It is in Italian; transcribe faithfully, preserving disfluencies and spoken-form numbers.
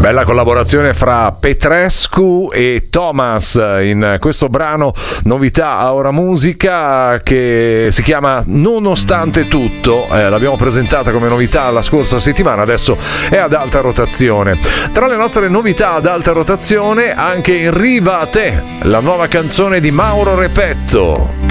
Bella collaborazione fra Petrescu e Thomas in questo brano novità a Ora Musica che si chiama Nonostante Tutto. Eh, l'abbiamo presentata come novità la scorsa settimana, adesso è ad alta rotazione. Tra le nostre novità ad alta rotazione anche In riva a te, la nuova canzone di Mauro Repetto.